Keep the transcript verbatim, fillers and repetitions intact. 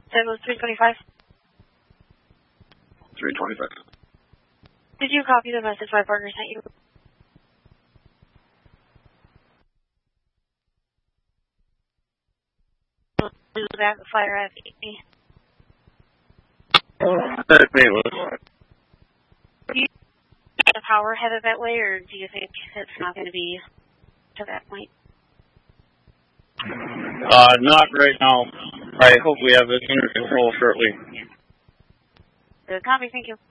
That was three twenty-five. three twenty-five. Did you copy the message my partner sent you? Back fire at me. That may look. Do you think the power headed that way, or do you think it's not going to be to that point? Uh, not right now. I hope we have this under control shortly. Good copy, thank you.